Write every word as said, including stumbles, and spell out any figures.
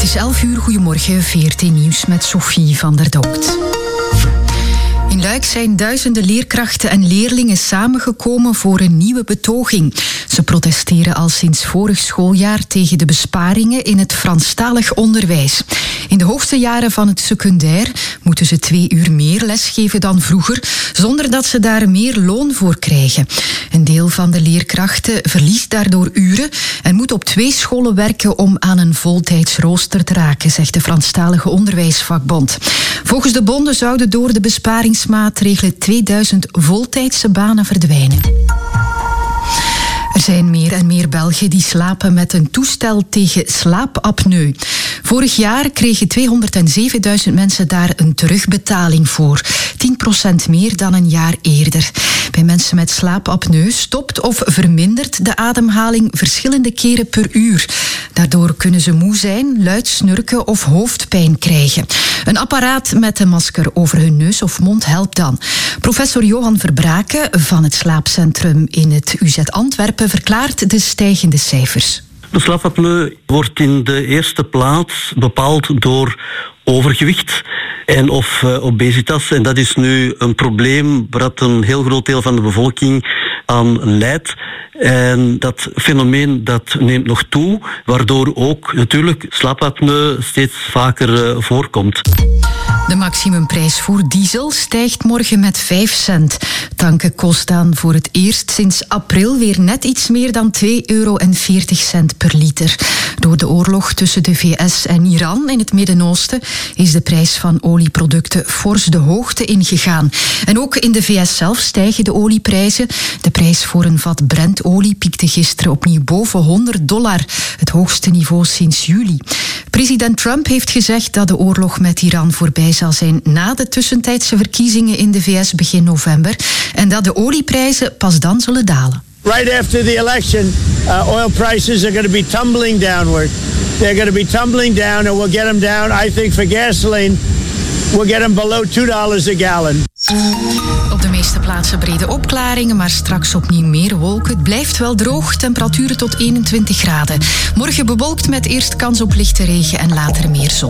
is elf uur, goedemorgen, V R T Nieuws met Sophie van der Dokt. In Luik zijn duizenden leerkrachten en leerlingen samengekomen voor een nieuwe betoging. Ze protesteren al sinds vorig schooljaar tegen de besparingen in het Franstalig onderwijs. In de hoogste jaren van het secundair moeten ze twee uur meer lesgeven dan vroeger, zonder dat ze daar meer loon voor krijgen. Een deel van de leerkrachten verliest daardoor uren en moet op twee scholen werken om aan een voltijdsrooster te raken, zegt de Franstalige Onderwijsvakbond. Volgens de bonden zouden door de besparingsmaatregelen tweeduizend voltijdse banen verdwijnen. Er zijn meer en meer Belgen die slapen met een toestel tegen slaapapneu. Vorig jaar kregen tweehonderdzevenduizend mensen daar een terugbetaling voor. tien procent meer dan een jaar eerder. Bij mensen met slaapapneu stopt of vermindert de ademhaling verschillende keren per uur. Daardoor kunnen ze moe zijn, luid snurken of hoofdpijn krijgen. Een apparaat met een masker over hun neus of mond helpt dan. Professor Johan Verbraken van het slaapcentrum in het U Z Antwerpen verklaart de stijgende cijfers. De slaapapneu wordt in de eerste plaats bepaald door overgewicht en of uh, obesitas. En dat is nu een probleem waar een heel groot deel van de bevolking aan lijdt. En dat fenomeen dat neemt nog toe, waardoor ook natuurlijk slaapapneu steeds vaker uh, voorkomt. De maximumprijs voor diesel stijgt morgen met vijf cent. Tanken kost dan voor het eerst sinds april weer net iets meer dan twee euro en veertig cent per liter. Door de oorlog tussen de V S en Iran in het Midden-Oosten is de prijs van olieproducten fors de hoogte ingegaan. En ook in de V S zelf stijgen de olieprijzen. De prijs voor een vat Brent-olie piekte gisteren opnieuw boven honderd dollar, het hoogste niveau sinds juli. President Trump heeft gezegd dat de oorlog met Iran voorbij zal zijn na de tussentijdse verkiezingen in de V S begin november en dat de olieprijzen pas dan zullen dalen. Right after the election, uh, oil prices are going to be tumbling downward. They're going to be tumbling down and we'll get them down, I think for gasoline, we'll get them below two dollars a gallon. Op de meeste plaatsen brede opklaringen, maar straks opnieuw meer wolken. Het blijft wel droog, temperaturen tot eenentwintig graden. Morgen bewolkt met eerst kans op lichte regen en later meer zon.